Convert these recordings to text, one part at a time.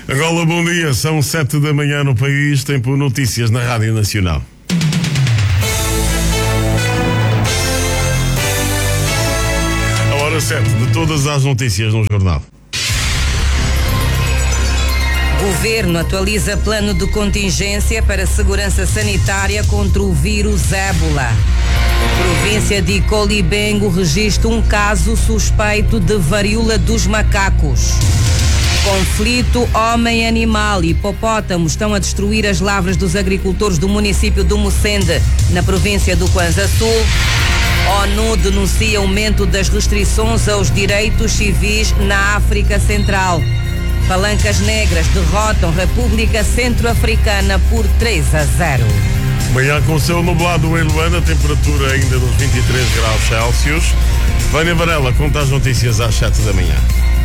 Agora, bom dia, são 7 da manhã no país, tempo notícias na Rádio Nacional. A hora 7 de todas as notícias no jornal. Governo atualiza plano de contingência para segurança sanitária contra o vírus ébola. Província de Colibengo registra um caso suspeito de varíola dos macacos. Conflito homem-animal e hipopótamos estão a destruir as lavras dos agricultores do município do Mucende, na província do Kwanza Sul. ONU denuncia aumento das restrições aos direitos civis na África Central. Palancas Negras derrotam República Centro-Africana por 3-0. Manhã com céu nublado em Luanda, temperatura ainda nos 23 graus Celsius. Vânia Varela conta as notícias às 7 da manhã.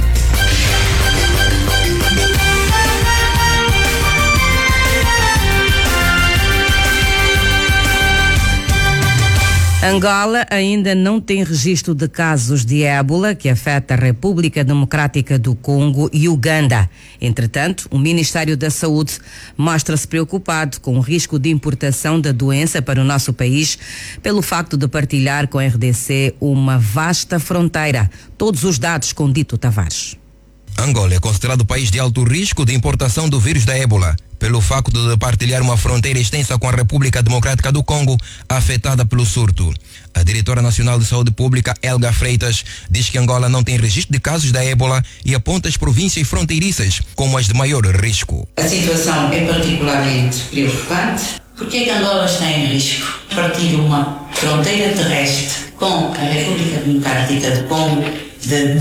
Angola ainda não tem registro de casos de ébola que afeta a República Democrática do Congo e Uganda. Entretanto, o Ministério da Saúde mostra-se preocupado com o risco de importação da doença para o nosso país pelo facto de partilhar com a RDC uma vasta fronteira. Todos os dados com Dito Tavares. Angola é considerado país de alto risco de importação do vírus da ébola, pelo facto de partilhar uma fronteira extensa com a República Democrática do Congo, afetada pelo surto. A diretora nacional de saúde pública, Helga Freitas, diz que Angola não tem registro de casos da ébola e aponta as províncias fronteiriças como as de maior risco. A situação é particularmente preocupante. Por que Angola está em risco? Partilha uma fronteira terrestre com a República Democrática do Congo de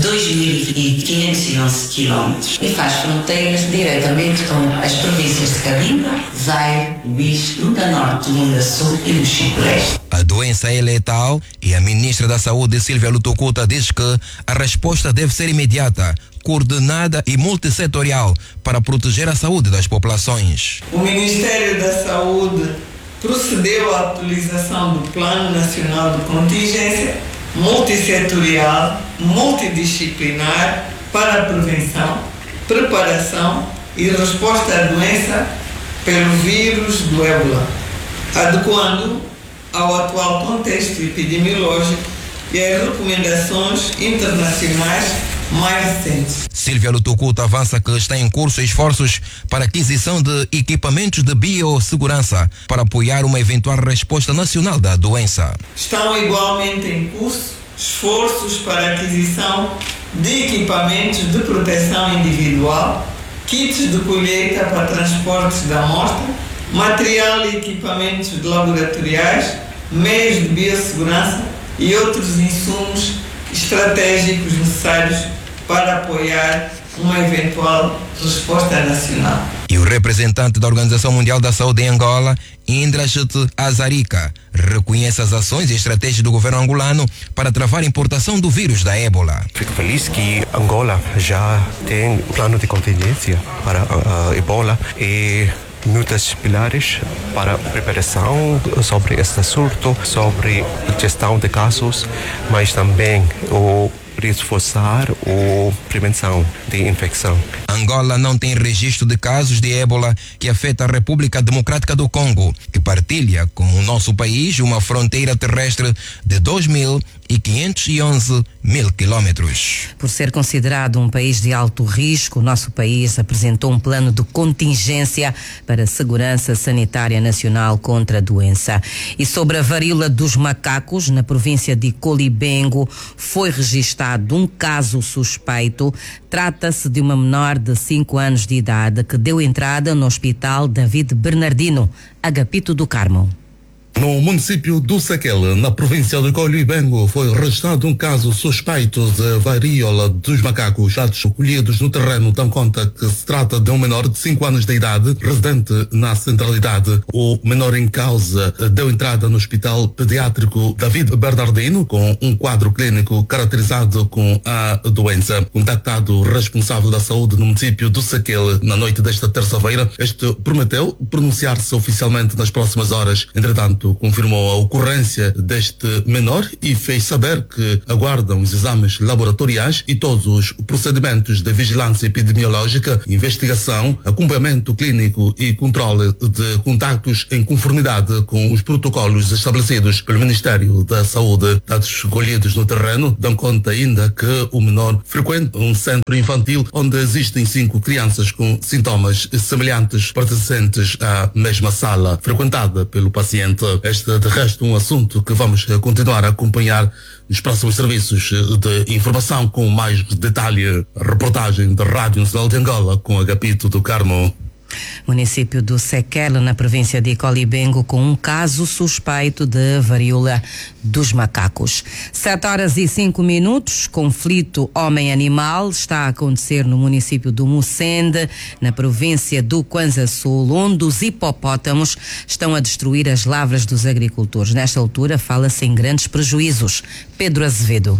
2.511 quilómetros e faz fronteiras diretamente com as províncias de Cabinda, Zaire, Luís, Lunda Norte, Lunda Sul e Mochico-Leste. A doença é letal e a ministra da Saúde, Silvia Lutucuta, diz que a resposta deve ser imediata, coordenada e multissetorial para proteger a saúde das populações. O Ministério da Saúde procedeu à atualização do Plano Nacional de Contingência multissetorial, multidisciplinar para a prevenção, preparação e resposta à doença pelo vírus do ébola, adequando ao atual contexto epidemiológico e às recomendações internacionais mais recentes. Silvia Lutucuta avança que está em curso esforços para aquisição de equipamentos de biossegurança para apoiar uma eventual resposta nacional da doença. Estão igualmente em curso esforços para a aquisição de equipamentos de proteção individual, kits de colheita para transportes da amostra, material e equipamentos laboratoriais, meios de biossegurança e outros insumos estratégicos necessários para apoiar uma eventual resposta nacional. E o representante da Organização Mundial da Saúde em Angola, Indrajit Azarika, reconhece as ações e estratégias do governo angolano para travar a importação do vírus da ébola. Fico feliz que Angola já tem plano de contingência para a ébola e muitos pilares para a preparação sobre este surto, sobre a gestão de casos, mas também o reforçar a prevenção de infecção. Angola não tem registro de casos de ébola que afeta a República Democrática do Congo, que partilha com o nosso país uma fronteira terrestre de 2.511 quilómetros. Por ser considerado um país de alto risco, o nosso país apresentou um plano de contingência para a segurança sanitária nacional contra a doença. E sobre a varíola dos macacos, na província de Colibengo, foi registrado um caso suspeito. Trata-se de uma menor de 5 anos de idade que deu entrada no Hospital David Bernardino, Agapito do Carmo. No município do Saquele, na província de Colibengo, foi registrado um caso suspeito de varíola dos macacos. Dados colhidos no terreno dão conta que se trata de um menor de 5 anos de idade, residente na centralidade. O menor em causa deu entrada no Hospital Pediátrico David Bernardino com um quadro clínico caracterizado com a doença. Contactado o responsável da saúde no município do Saquele na noite desta terça-feira, este prometeu pronunciar-se oficialmente nas próximas horas. Entretanto, entanto, confirmou a ocorrência deste menor e fez saber que aguardam os exames laboratoriais e todos os procedimentos de vigilância epidemiológica, investigação, acompanhamento clínico e controle de contactos em conformidade com os protocolos estabelecidos pelo Ministério da Saúde. Dados colhidos no terreno dão conta ainda que o menor frequenta um centro infantil onde existem 5 crianças com sintomas semelhantes pertencentes à mesma sala frequentada pelo paciente. Este é de resto um assunto que vamos continuar a acompanhar nos próximos serviços de informação com mais detalhe. A reportagem da Rádio Nacional de Angola com Agapito do Carmo. Município do Sequela, na província de Colibengo, com um caso suspeito de varíola dos macacos. 7h05, conflito homem-animal está a acontecer no município do Mucende, na província do Kwanza Sul, onde os hipopótamos estão a destruir as lavras dos agricultores. Nesta altura fala-se em grandes prejuízos. Pedro Azevedo.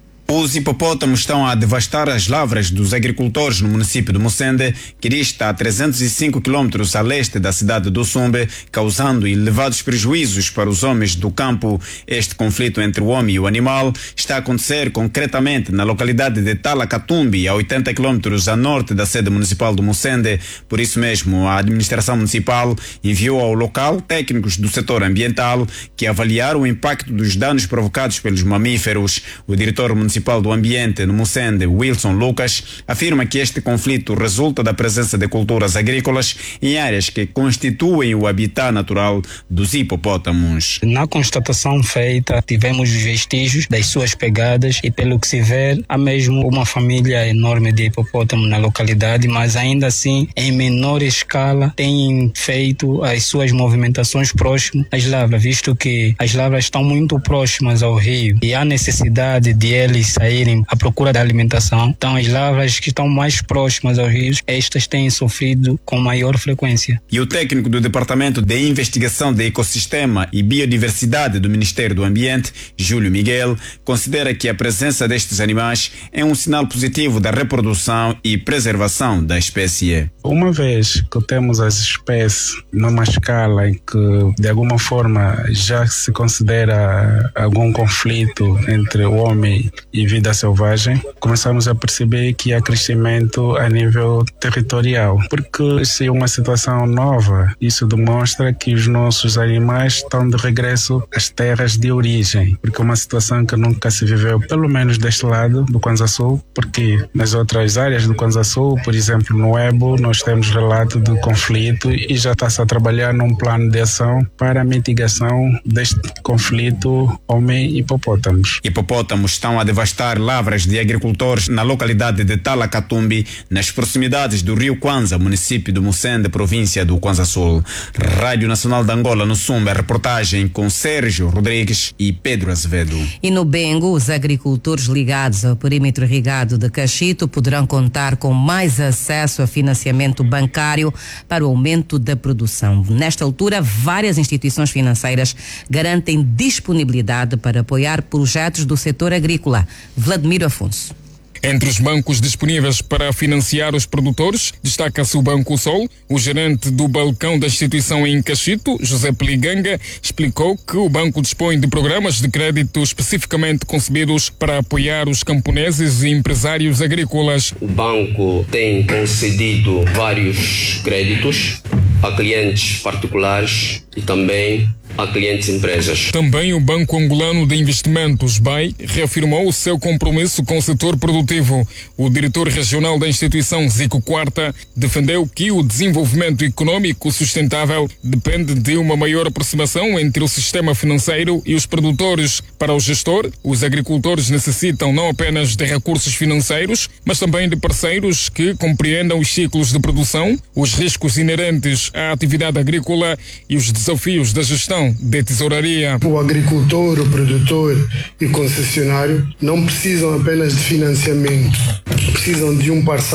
Os hipopótamos estão a devastar as lavras dos agricultores no município de Mucende, que dista a 305 quilômetros a leste da cidade do Sumbe, causando elevados prejuízos para os homens do campo. Este conflito entre o homem e o animal está a acontecer concretamente na localidade de Talacatumbi, a 80 quilômetros a norte da sede municipal do Mucende. Por isso mesmo, a administração municipal enviou ao local técnicos do setor ambiental que avaliaram o impacto dos danos provocados pelos mamíferos. O diretor municipal do Ambiente no Mucende, Wilson Lucas, afirma que este conflito resulta da presença de culturas agrícolas em áreas que constituem o habitat natural dos hipopótamos. Na constatação feita, tivemos vestígios das suas pegadas e, pelo que se vê, há mesmo uma família enorme de hipopótamo na localidade, mas ainda assim, em menor escala, têm feito as suas movimentações próximas às lavras, visto que as lavras estão muito próximas ao rio e há necessidade de eles saírem à procura da alimentação. Então, as lavras que estão mais próximas aos rios, estas têm sofrido com maior frequência. E o técnico do Departamento de Investigação de Ecossistema e Biodiversidade do Ministério do Ambiente, Júlio Miguel, considera que a presença destes animais é um sinal positivo da reprodução e preservação da espécie. Uma vez que temos as espécies numa escala em que, de alguma forma, já se considera algum conflito entre o homem e vida selvagem, começamos a perceber que há crescimento a nível territorial, porque se é uma situação nova, isso demonstra que os nossos animais estão de regresso às terras de origem, porque é uma situação que nunca se viveu, pelo menos deste lado do Kwanza Sul, porque nas outras áreas do Kwanza Sul, por exemplo no Ebo, nós temos relato de conflito e já está-se a trabalhar num plano de ação para a mitigação deste conflito homem-hipopótamos. Hipopótamos estão a devastar lavras de agricultores na localidade de Talacatumbi, nas proximidades do rio Kwanza, município do Mucende, província do Kwanza Sul. Rádio Nacional de Angola, no Sumba, reportagem com Sérgio Rodrigues e Pedro Azevedo. E no Bengo, os agricultores ligados ao perímetro irrigado de Cachito poderão contar com mais acesso a financiamento bancário para o aumento da produção. Nesta altura, várias instituições financeiras garantem disponibilidade para apoiar projetos do setor agrícola. Vladimiro Afonso. Entre os bancos disponíveis para financiar os produtores, destaca-se o Banco Sol. O gerente do balcão da instituição em Cachito, José Peliganga, explicou que o banco dispõe de programas de crédito especificamente concebidos para apoiar os camponeses e empresários agrícolas. O banco tem concedido vários créditos a clientes particulares e também a clientes empresas. Também o Banco Angolano de Investimentos, BAI, reafirmou o seu compromisso com o setor produtivo. O diretor regional da instituição, Zico Quarta, defendeu que o desenvolvimento econômico sustentável depende de uma maior aproximação entre o sistema financeiro e os produtores. Para o gestor, os agricultores necessitam não apenas de recursos financeiros, mas também de parceiros que compreendam os ciclos de produção, os riscos inerentes à atividade agrícola e os desafios da gestão de tesouraria. O agricultor, o produtor e o concessionário não precisam apenas de financiamento, precisam de um parceiro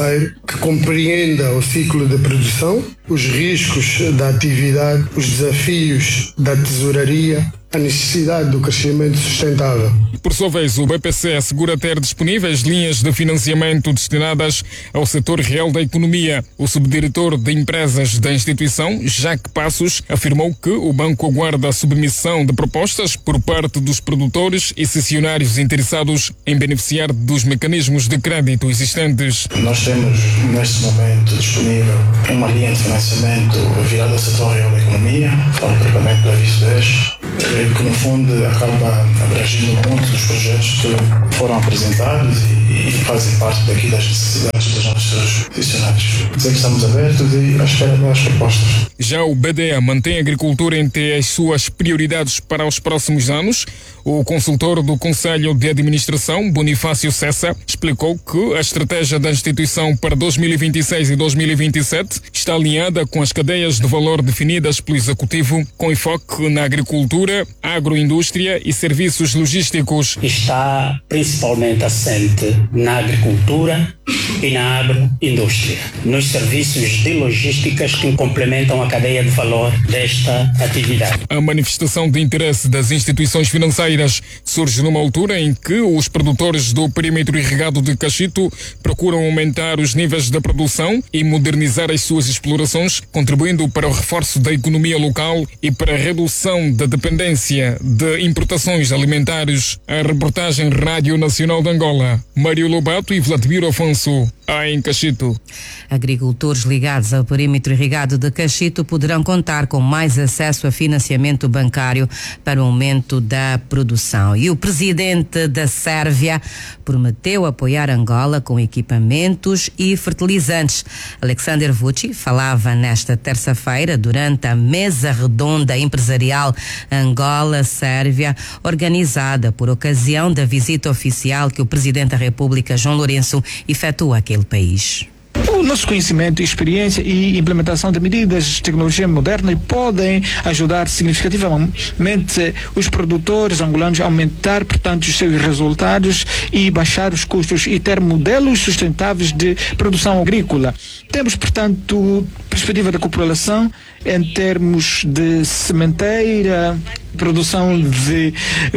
que compreenda o ciclo de produção, os riscos da atividade, os desafios da tesouraria, a necessidade do crescimento sustentável. Por sua vez, o BPC assegura ter disponíveis linhas de financiamento destinadas ao setor real da economia. O subdiretor de empresas da instituição, Jacques Passos, afirmou que o banco aguarda a submissão de propostas por parte dos produtores e cessionários interessados em beneficiar dos mecanismos de crédito existentes. Nós temos, neste momento, disponível uma linha de financiamento virada ao setor real da economia, para o tratamento da liquidez, que no fundo acaba abrangendo muitos dos projetos que foram apresentados e fazem parte daqui das necessidades dos nossos funcionários. Dizer que estamos abertos e à espera das propostas. Já o BDA mantém a agricultura entre as suas prioridades para os próximos anos. O consultor do Conselho de Administração, Bonifácio Cessa, explicou que a estratégia da instituição para 2026 e 2027 está alinhada com as cadeias de valor definidas pelo Executivo, com enfoque na agricultura, agroindústria e serviços logísticos. Está principalmente assente na agricultura e na agroindústria, nos serviços de logísticas que complementam a cadeia de valor desta atividade. A manifestação de interesse das instituições financeiras surge numa altura em que os produtores do perímetro irrigado de Cachito procuram aumentar os níveis da produção e modernizar as suas explorações, contribuindo para o reforço da economia local e para a redução da dependência de importações alimentares. A reportagem Rádio Nacional de Angola, Mário Lobato e Vladimir Afonso, em Cachito. Agricultores ligados ao perímetro irrigado de Cachito poderão contar com mais acesso a financiamento bancário para o aumento da produção. E o presidente da Sérvia prometeu apoiar Angola com equipamentos e fertilizantes. Aleksandar Vučić falava nesta terça-feira durante a mesa redonda empresarial Angola-Sérvia, organizada por ocasião da visita oficial que o presidente da República, João Lourenço, efetua àquele país. O nosso conhecimento, experiência e implementação de medidas de tecnologia moderna podem ajudar significativamente os produtores angolanos a aumentar, portanto, os seus resultados e baixar os custos e ter modelos sustentáveis de produção agrícola. Temos, portanto, perspectiva da cooperação em termos de sementeira, produção de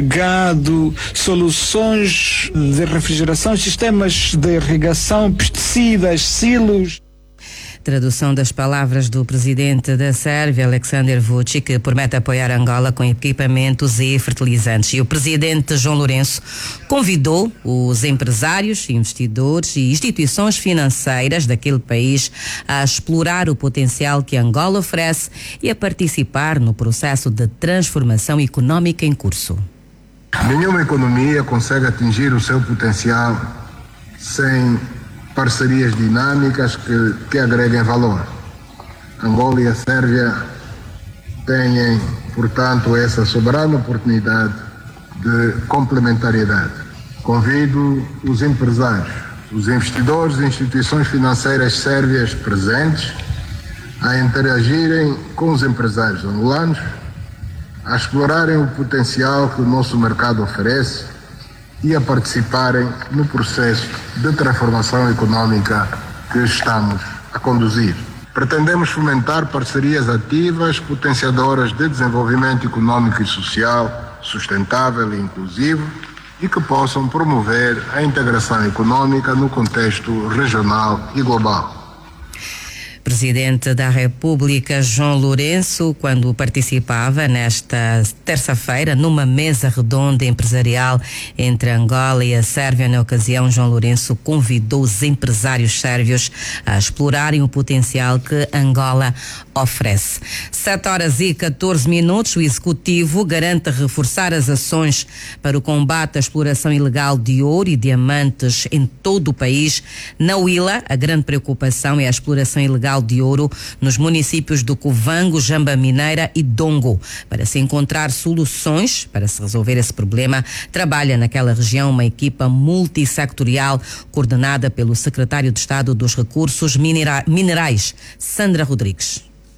gado, soluções de refrigeração, sistemas de irrigação, pesticidas, silos. Tradução das palavras do presidente da Sérvia, Aleksandar Vučić, que promete apoiar Angola com equipamentos e fertilizantes. E o presidente João Lourenço convidou os empresários, investidores e instituições financeiras daquele país a explorar o potencial que Angola oferece e a participar no processo de transformação económica em curso. Nenhuma economia consegue atingir o seu potencial sem parcerias dinâmicas que agreguem valor. Angola e a Sérvia têm, portanto, essa soberana oportunidade de complementariedade. Convido os empresários, os investidores e instituições financeiras sérvias presentes a interagirem com os empresários angolanos, a explorarem o potencial que o nosso mercado oferece e a participarem no processo de transformação económica que estamos a conduzir. Pretendemos fomentar parcerias ativas, potenciadoras de desenvolvimento económico e social, sustentável e inclusivo, e que possam promover a integração económica no contexto regional e global. Presidente da República, João Lourenço, quando participava nesta terça-feira numa mesa redonda empresarial entre Angola e a Sérvia. Na ocasião, João Lourenço convidou os empresários sérvios a explorarem o potencial que Angola oferece. 7h14. O Executivo garante reforçar as ações para o combate à exploração ilegal de ouro e diamantes em todo o país. Na Huila, a grande preocupação é a exploração ilegal de ouro nos municípios do Cuvango, Jamba Mineira e Dongo. Para se encontrar soluções para se resolver esse problema, trabalha naquela região uma equipa multissectorial coordenada pelo secretário de Estado dos Recursos Minerais, Sandra Rodrigues.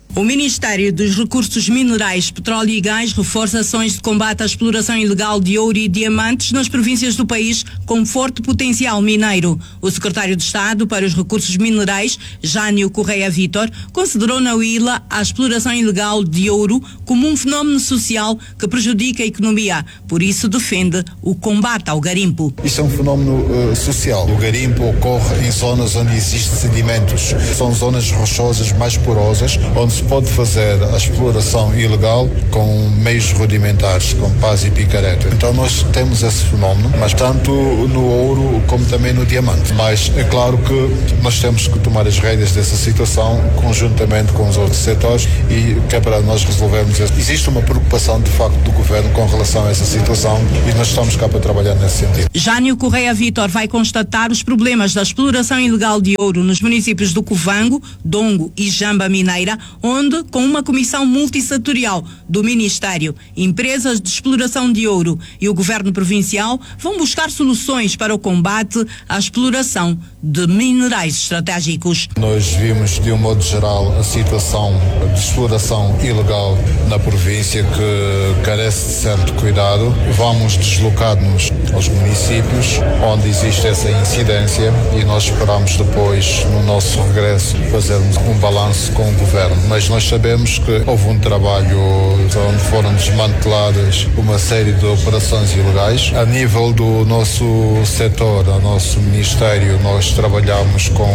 O Ministério dos Recursos Minerais, Petróleo e Gás reforça ações de combate à exploração ilegal de ouro e diamantes nas províncias do país com forte potencial mineiro. O secretário de Estado para os Recursos Minerais, Jânio Correia Vítor, considerou na Huila a exploração ilegal de ouro como um fenómeno social que prejudica a economia. Por isso defende o combate ao garimpo. Isto é um fenómeno social. O garimpo ocorre em zonas onde existem sedimentos. São zonas rochosas mais porosas, onde se pode fazer a exploração ilegal com meios rudimentares, com pás e picareta. Então nós temos esse fenómeno, mas tanto no ouro como também no diamante. Mas é claro que nós temos que tomar as rédeas dessa situação conjuntamente com os outros setores e que é para nós resolvermos isso. Existe uma preocupação de facto do governo com relação a essa situação e nós estamos cá para trabalhar nesse sentido. Jânio Correia Vítor vai constatar os problemas da exploração ilegal de ouro nos municípios do Covango, Dongo e Jamba Mineira, onde, com uma comissão multissetorial do Ministério, empresas de exploração de ouro e o governo provincial vão buscar soluções para o combate à exploração de minerais estratégicos. Nós vimos, de um modo geral, a situação de exploração ilegal na província que carece de certo cuidado. Vamos deslocar-nos aos municípios onde existe essa incidência e nós esperamos depois, no nosso regresso, fazermos um balanço com o governo. Mas nós sabemos que houve um trabalho onde foram desmanteladas uma série de operações ilegais. A nível do nosso setor, do nosso Ministério, nós trabalhamos com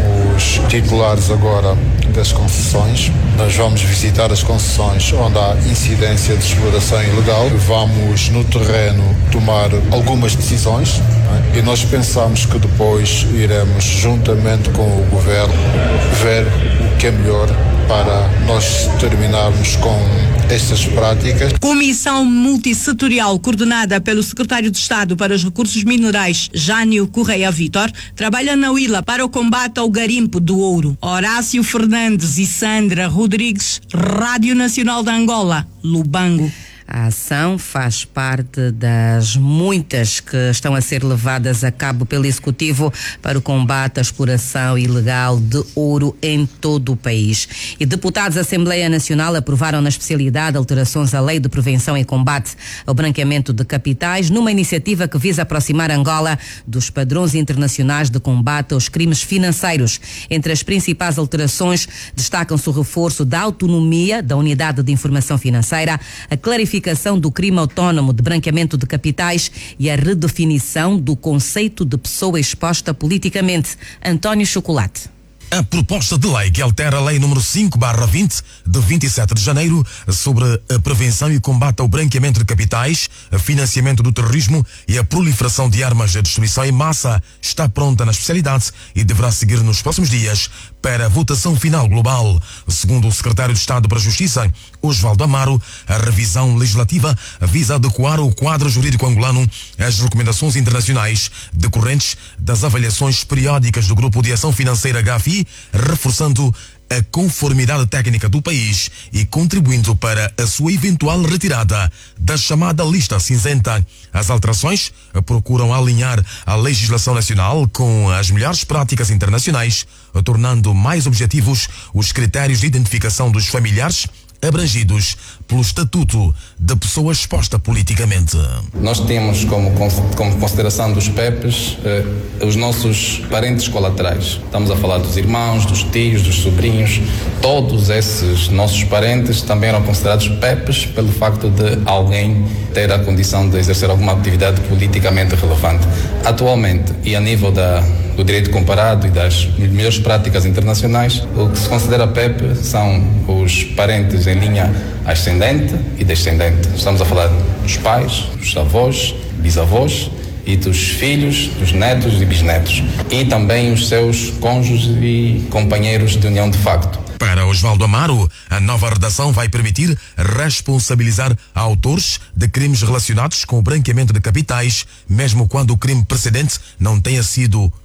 os titulares agora das concessões. Nós vamos visitar as concessões onde há incidência de exploração ilegal. Vamos no terreno tomar algumas decisões, e nós pensamos que depois iremos, juntamente com o governo, ver o que é melhor para nós terminarmos com estas práticas. Comissão multissetorial coordenada pelo secretário de Estado para os Recursos Minerais, Jânio Correia Vítor, trabalha na Huila para o combate ao garimpo do ouro. Horácio Fernandes e Sandra Rodrigues, Rádio Nacional de Angola, Lubango. A ação faz parte das muitas que estão a ser levadas a cabo pelo Executivo para o combate à exploração ilegal de ouro em todo o país. E deputados da Assembleia Nacional aprovaram na especialidade alterações à Lei de Prevenção e Combate ao Branqueamento de Capitais, numa iniciativa que visa aproximar Angola dos padrões internacionais de combate aos crimes financeiros. Entre as principais alterações, destacam-se o reforço da autonomia da Unidade de Informação Financeira, a clarificação do crime autónomo de branqueamento de capitais e a redefinição do conceito de pessoa exposta politicamente. António Chocolate. A proposta de lei que altera a Lei número 5/20 de 27 de janeiro sobre a prevenção e combate ao branqueamento de capitais, financiamento do terrorismo e a proliferação de armas de destruição em massa está pronta na especialidade e deverá seguir nos próximos dias para a votação final global. Segundo o secretário de Estado para a Justiça, Osvaldo Amaro, a revisão legislativa visa adequar o quadro jurídico angolano às recomendações internacionais decorrentes das avaliações periódicas do Grupo de Ação Financeira GAFI, reforçando a conformidade técnica do país e contribuindo para a sua eventual retirada da chamada lista cinzenta. As alterações procuram alinhar a legislação nacional com as melhores práticas internacionais, tornando mais objetivos os critérios de identificação dos familiares abrangidos pelo Estatuto da Pessoa Exposta Politicamente. Nós temos como consideração dos PEPs os nossos parentes colaterais. Estamos a falar dos irmãos, dos tios, dos sobrinhos. Todos esses nossos parentes também eram considerados PEPs pelo facto de alguém ter a condição de exercer alguma atividade politicamente relevante. Atualmente, e a nível do direito comparado e das melhores práticas internacionais, o que se considera PEP são os parentes em linha ascendente e descendente. Estamos a falar dos pais, dos avós, bisavós e dos filhos, dos netos e bisnetos. E também os seus cônjuges e companheiros de união de facto. Para Osvaldo Amaro, a nova redação vai permitir responsabilizar autores de crimes relacionados com o branqueamento de capitais, mesmo quando o crime precedente não tenha sido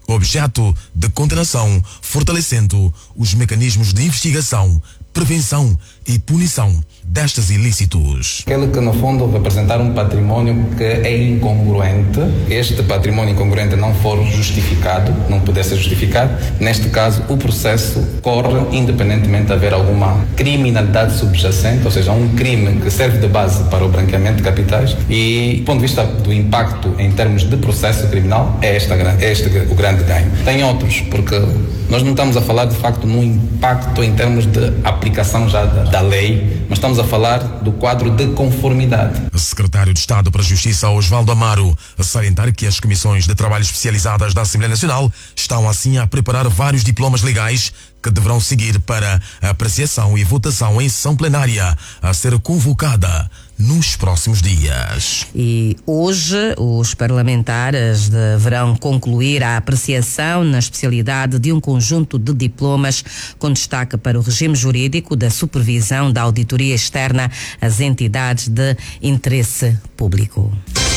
objeto de condenação, fortalecendo os mecanismos de investigação, prevenção e punição destes ilícitos. Aquele que, no fundo, representar um património que é incongruente, este património incongruente não for justificado, não puder ser justificado, neste caso, o processo corre independentemente de haver alguma criminalidade subjacente, ou seja, um crime que serve de base para o branqueamento de capitais e, do ponto de vista do impacto em termos de processo criminal, é este o grande ganho. Tem outros, porque nós não estamos a falar, de facto, no impacto em termos de aplicação já da lei, mas estamos a falar do quadro de conformidade. O secretário de Estado para a Justiça, Osvaldo Amaro, salientar que as comissões de trabalho especializadas da Assembleia Nacional estão assim a preparar vários diplomas legais que deverão seguir para apreciação e votação em sessão plenária a ser convocada nos próximos dias. E hoje os parlamentares deverão concluir a apreciação na especialidade de um conjunto de diplomas com destaque para o regime jurídico da supervisão da auditoria externa às entidades de interesse público.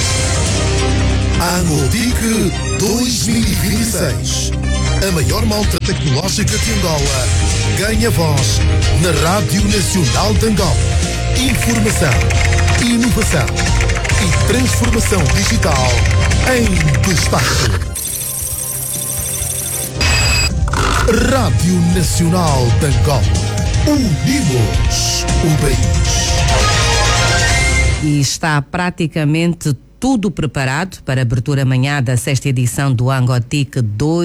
Angotic 2026. A maior malta tecnológica de Angola ganha voz na Rádio Nacional de Angola. Informação, inovação e transformação digital em destaque. Rádio Nacional de Angola. Unimos o país. E está praticamente tudo preparado para a abertura amanhã da 6ª edição do Angotic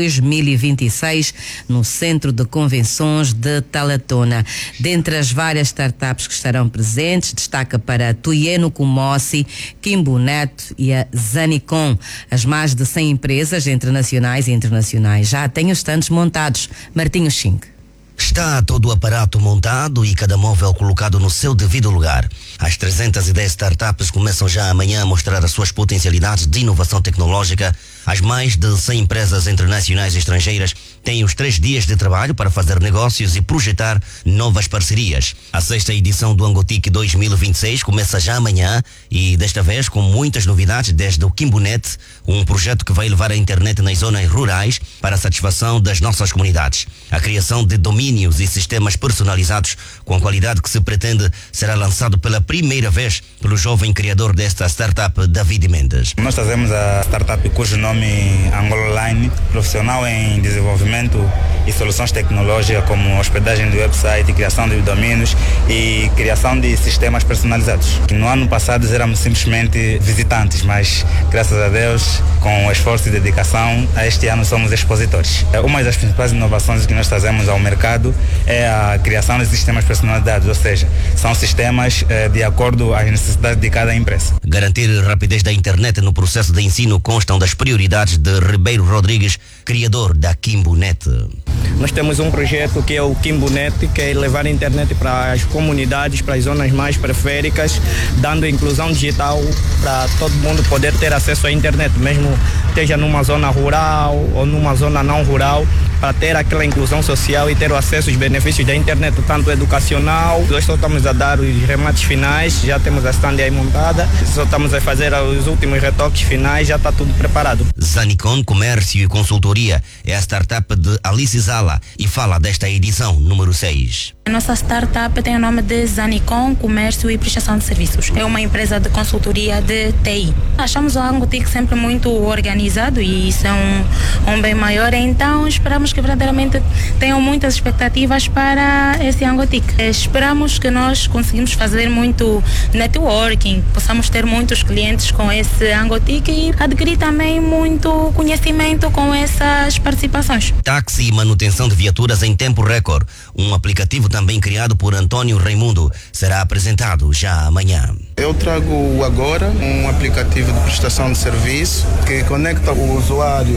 2026 no Centro de Convenções de Talatona. Dentre as várias startups que estarão presentes, destaca para a Tuyeno Kumossi, Kimbunet e a Zanicom. As mais de 100 empresas entre nacionais e internacionais já têm os stands montados. Martinho Xing. Está todo o aparato montado e cada móvel colocado no seu devido lugar. As 310 startups começam já amanhã a mostrar as suas potencialidades de inovação tecnológica. As mais de 100 empresas internacionais e estrangeiras têm os 3 dias de trabalho para fazer negócios e projetar novas parcerias. A 6ª edição do Angotic 2026 começa já amanhã e desta vez com muitas novidades, desde o Kimbunet, um projeto que vai levar a internet nas zonas rurais para a satisfação das nossas comunidades. A criação de domínios e sistemas personalizados com a qualidade que se pretende será lançado pela primeira vez pelo jovem criador desta startup, David Mendes. Nós trazemos a startup cujo nome Angola Online, profissional em desenvolvimento e soluções tecnológicas como hospedagem de website, criação de domínios e criação de sistemas personalizados. No ano passado éramos simplesmente visitantes, mas graças a Deus, com esforço e dedicação, a este ano somos expositores. Uma das principais inovações que nós trazemos ao mercado é a criação de sistemas personalizados, ou seja, são sistemas de acordo às necessidades de cada empresa. Garantir rapidez da internet no processo de ensino constam das prioridades de Ribeiro Rodrigues, criador da Kimbunet. Nós temos um projeto que é o Kimbunet, que é levar a internet para as comunidades, para as zonas mais periféricas, dando inclusão digital para todo mundo poder ter acesso à internet, mesmo esteja numa zona rural ou numa zona não rural, para ter aquela inclusão social e ter o acesso aos benefícios da internet, tanto educacional. Nós só estamos a dar os remates finais, já temos a stand aí montada, só estamos a fazer os últimos retoques finais, já está tudo preparado. Zanicom Comércio e Consultoria é a startup de Alice Zala e fala desta edição número 6. A nossa startup tem o nome de Zanicom Comércio e Prestação de Serviços. É uma empresa de consultoria de TI. Achamos o Angotic sempre muito organizado e isso é um bem maior, então esperamos que verdadeiramente tenham muitas expectativas para esse Angotic. Esperamos que nós conseguimos fazer muito networking, possamos ter muitos clientes com esse Angotic e adquirir também muito conhecimento com essas participações. Táxi e manutenção de viaturas em tempo recorde. Um aplicativo também criado por Antônio Raimundo será apresentado já amanhã. Eu trago agora um aplicativo de prestação de serviço que conecta o usuário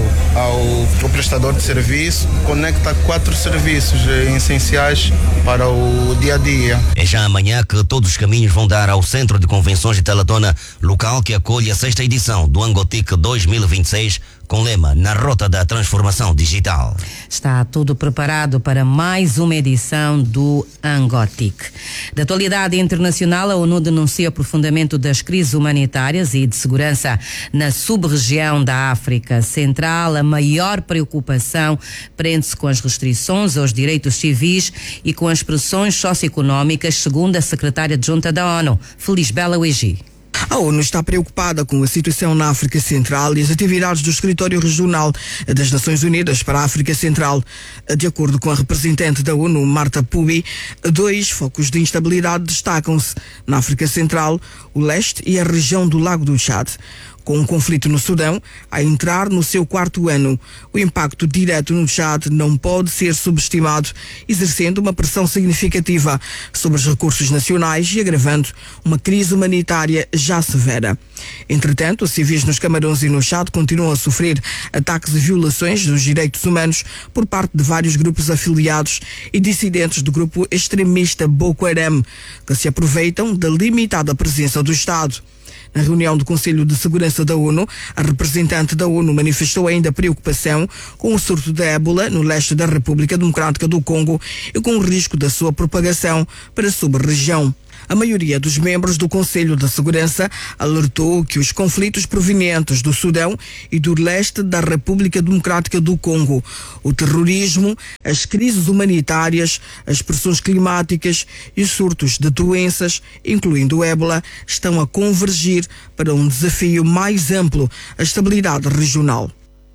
ao prestador de serviço, conecta 4 serviços essenciais para o dia a dia. É já amanhã que todos os caminhos vão dar ao Centro de Convenções de Talatona, local que acolhe a 6ª edição do Angotic 2026 com o lema Na Rota da Transformação Digital. Está tudo preparado para mais uma edição do Angotic. Da atualidade internacional, a ONU denuncia o aprofundamento das crises humanitárias e de segurança na sub-região da África Central. A maior preocupação prende-se com as restrições aos direitos civis e com as pressões socioeconómicas, segundo a secretária adjunta da ONU, Felisbela Uegi. A ONU está preocupada com a situação na África Central e as atividades do Escritório Regional das Nações Unidas para a África Central. De acordo com a representante da ONU, Marta Pubi, 2 focos de instabilidade destacam-se na África Central, o leste e a região do Lago do Chad. Com o conflito no Sudão a entrar no seu 4º ano, o impacto direto no Chad não pode ser subestimado, exercendo uma pressão significativa sobre os recursos nacionais e agravando uma crise humanitária já severa. Entretanto, os civis nos Camarões e no Chad continuam a sofrer ataques e violações dos direitos humanos por parte de vários grupos afiliados e dissidentes do grupo extremista Boko Haram, que se aproveitam da limitada presença do Estado. Na reunião do Conselho de Segurança da ONU, a representante da ONU manifestou ainda preocupação com o surto de ébola no leste da República Democrática do Congo e com o risco da sua propagação para a sub-região. A maioria dos membros do Conselho de Segurança alertou que os conflitos provenientes do Sudão e do leste da República Democrática do Congo, o terrorismo, as crises humanitárias, as pressões climáticas e os surtos de doenças, incluindo o ébola, estão a convergir para um desafio mais amplo, a estabilidade regional.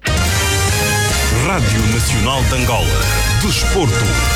Rádio Nacional de Angola. Desporto.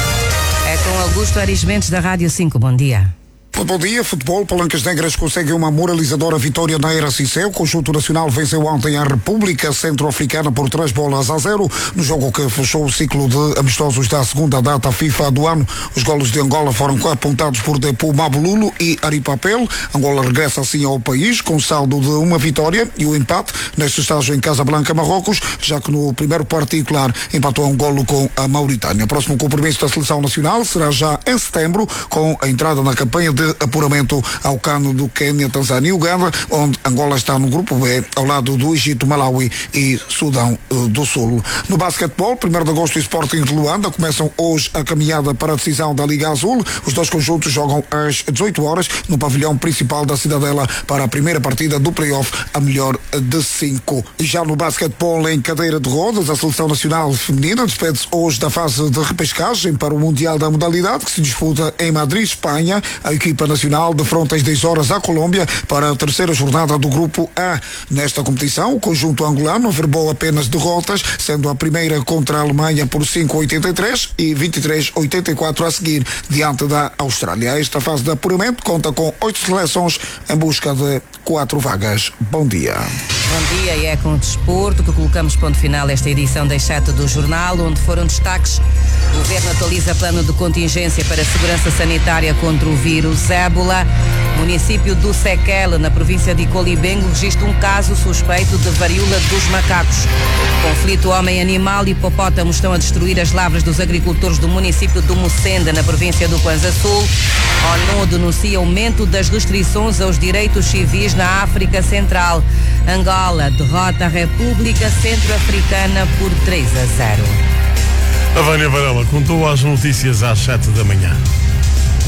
É com Augusto Arismentos da Rádio 5. Bom dia. Bom dia, futebol. Palancas Negras consegue uma moralizadora vitória na RCC. O conjunto nacional venceu ontem a República Centro-Africana por 3-0 no jogo que fechou o ciclo de amistosos da segunda data FIFA do ano. Os golos de Angola foram apontados por Depo Mabululo e Aripapel. Angola regressa assim ao país com saldo de uma vitória e o empate neste estágio em Casablanca, Marrocos, já que no primeiro particular empatou um golo com a Mauritânia. O próximo compromisso da seleção nacional será já em setembro, com a entrada na campanha de apuramento ao cano do Quênia, Tanzânia e Uganda, onde Angola está no grupo B, ao lado do Egito, Malawi e Sudão do Sul. No basquetebol, 1º de agosto, Sporting de Luanda começam hoje a caminhada para a decisão da Liga Azul. Os dois conjuntos jogam às 18 horas no pavilhão principal da Cidadela para a primeira partida do play-off, a melhor de 5. Já no basquetebol em cadeira de rodas, a seleção nacional feminina despede-se hoje da fase de repescagem para o Mundial da modalidade, que se disputa em Madrid, Espanha. A equipa nacional defronta às 10 horas à Colômbia para a terceira jornada do Grupo A. Nesta competição, o conjunto angolano averbou apenas derrotas, sendo a primeira contra a Alemanha por 5-83 e 23-84 a seguir, diante da Austrália. Esta fase de apuramento conta com 8 seleções em busca de 4 vagas. Bom dia. Bom dia, e é com o desporto que colocamos ponto final a esta edição das 7 do Jornal, onde foram destaques: o Governo atualiza plano de contingência para a segurança sanitária contra o vírus ébola. Município do Sequela, na província de Colibengo, registra um caso suspeito de varíola dos macacos. Conflito homem-animal e hipopótamos estão a destruir as lavras dos agricultores do município do Mocenda, na província do Kwanza Sul. ONU denuncia aumento das restrições aos direitos civis na África Central. Angola derrota a República Centro-Africana por 3-0. A Vânia Varela contou as notícias às 7 da manhã.